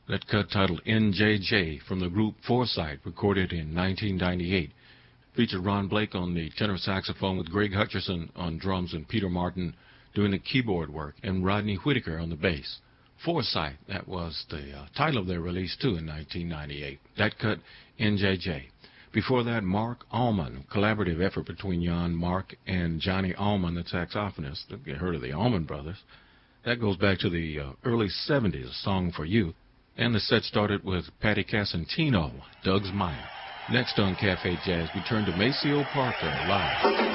That cut, titled NJJ, from the group Foresight, recorded in 1998, featured Ron Blake on the tenor saxophone with Greg Hutcherson on drums and Peter Martin doing the keyboard work and Rodney Whitaker on the bass. Foresight, that was the title of their release, too, in 1998. That cut, NJJ. Before that, Mark Allman, collaborative effort between Jan, Mark, and Johnny Allman, the saxophonist. You heard of the Allman Brothers. That goes back to the early 70s, A Song for You. And the set started with Patty Casentino, Doug's Mine. Next on Cafe Jazz, we turn to Maceo Parker live.